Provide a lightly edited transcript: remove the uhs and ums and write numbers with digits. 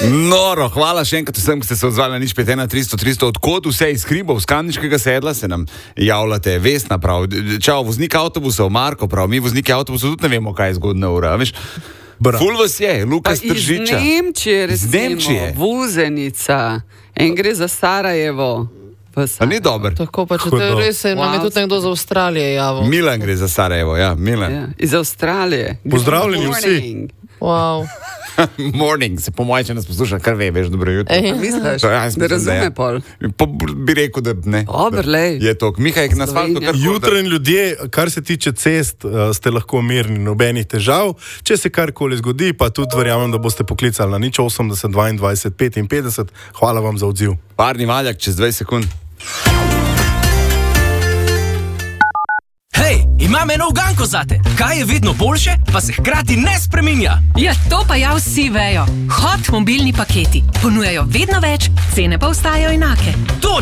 Noro, hvala še enkrat vsem, ki ste se odzvali na 051 300 300. Odkot vse iz Hribov, z Kamniškega sedla se nam javljate. Vesna prav, čau, voznik avtobusov, Marko prav, mi vozniki avtobusov tudi ne vemo, kaj je zgodna ura, veš. Ful vas je, Lukas Tržiča. Iz Nemčije, recimo, Vuzenica. En gre za Sarajevo. A ni dober? Tako pa, če to je res, nam je tudi nekdo z Avstralije javil. Milan gre za Sarajevo, ja, Milan. Ja, iz Avstralije. Pozdravljeni vsi. Wow. Morning, se po moje, če nas posluša, kar ve, veš, dobro jutro. Misliš, Ja, jaz da mislim, razume pol. Bi rekel, da ne. Dober, lej. Je to, Mihaj, na asfaltu kar Jutranji ljudje, kar se tiče cest, ste lahko mirni, nobenih težav. Če se karkoli zgodi, pa tudi verjamem, da boste poklicali na 080 22 55. Hvala vam za odziv. Parni valjak čez 20 sekund. Hej, imam eno uganko zate. Kaj je vedno boljše, pa se hkrati ne spreminja? Ja, to pa ja vsi vejo. Hot mobilni paketi ponujajo vedno več, cene pa ostajajo enake. To